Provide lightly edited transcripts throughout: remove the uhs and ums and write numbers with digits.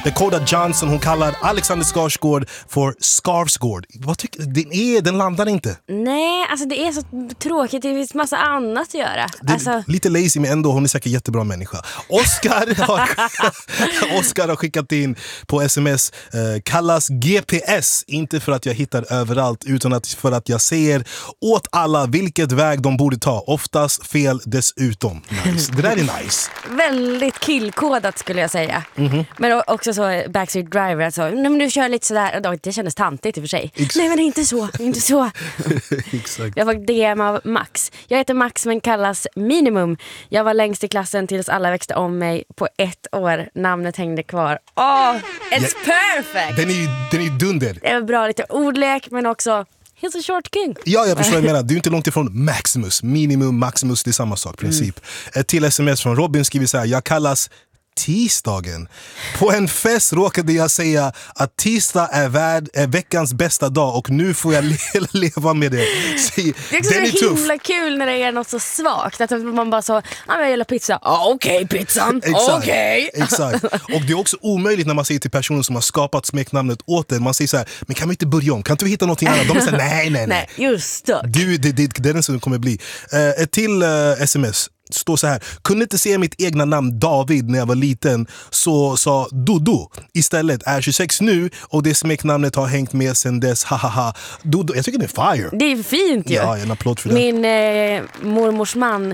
Dakota Johnson, hon kallar Alexander Skarsgård för Skarsgård. Vad tycker du? Den landar inte. Nej, alltså det är så tråkigt. Det finns massa annat att göra. Lite lazy, men ändå hon är säkert jättebra människa. Oscar har skickat in på sms, kallas GPS, inte för att jag hittar överallt utan för att jag ser åt alla vilket väg de borde ta. Oftast fel dessutom. Nice. Det där är nice. Väldigt killkodat skulle jag säga. Men också så Backstreet Driver, alltså, nej, men du kör lite sådär. Det kändes tantigt i och för sig. Nej, men det är inte så. Inte så. Exakt. Jag var DM av Max. Jag heter Max men kallas Minimum. Jag var längst i klassen tills alla växte om mig på 1 år. Namnet hängde kvar. It's perfect! Den är dunder. Det är bra, lite ordlek men också he's a short king. Ja, jag förstår vad jag menar. Du är inte långt ifrån Maximus. Minimum, Maximus, det är samma sak, princip. Till sms från Robin skriver så här: jag kallas tisdagen. På en fest råkade jag säga att tisdag är veckans bästa dag och nu får jag leva med det. Det är också så himla kul när det är något så svagt att man bara så, jag gillar pizza. Okej, pizzan. Okej. Exakt. Och det är också omöjligt när man säger till personer som har skapat smeknamnet åt det. Man säger så här, men kan vi inte börja om? Kan inte vi hitta någonting annat? De säger nej. Just det. Det är den som kommer bli. Ett till sms står så här: kunde inte se mitt egna namn David när jag var liten, så sa Dodo istället. Är 26 nu och det smeknamnet har hängt med sen dess. Hahaha. Dodo, jag tycker det är fire. Det är fint ju. Ja, en applåd för det. Min mormors man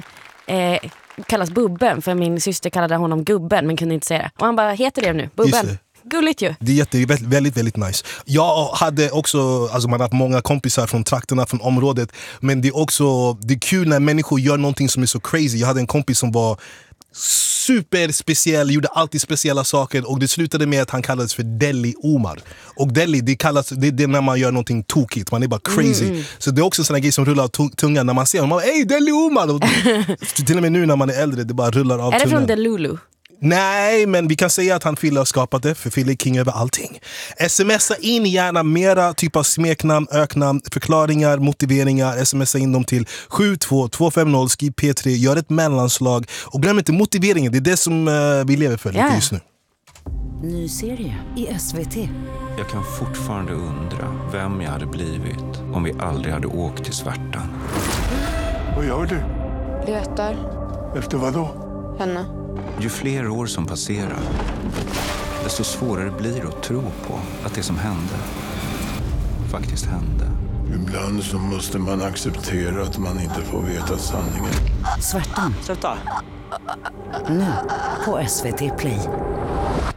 kallas Bubben, för min syster kallade honom Gubben men kunde inte säga det. Och han bara, heter det nu? Bubben. Gulligt ju. Det är väldigt, väldigt nice. Jag hade också, alltså man har haft många kompisar från trakterna, från området. Men det är kul när människor gör någonting som är så crazy. Jag hade en kompis som var superspeciell, gjorde alltid speciella saker. Och det slutade med att han kallades för Deli Omar. Och Deli, det är när man gör någonting tokigt. Man är bara crazy. Så det är också en sån här grej som rullar av tungan när man ser honom. Man bara, hey, Deli Omar! Och till och med nu när man är äldre, det bara rullar av tungan. Är det från Delulu? Nej, men vi kan säga att han Fille har skapat det, för Fille är king över allting. Smsa in gärna mera typ av smeknamn, öknamn, förklaringar, motiveringar. Smsa in dem till 72250, skriv P3, gör ett mellanslag. Och glöm inte motiveringen, det är det som vi lever för lite just nu. Ny serie i SVT. Jag kan fortfarande undra vem jag hade blivit om vi aldrig hade åkt till Svärtan. Vad gör du? Letar Efter vad då? henne. Ju fler år som passerar, desto svårare blir det att tro på att det som hände faktiskt hände. Ibland så måste man acceptera att man inte får veta sanningen. Svärtan. Sluta. Nu på SVT Play.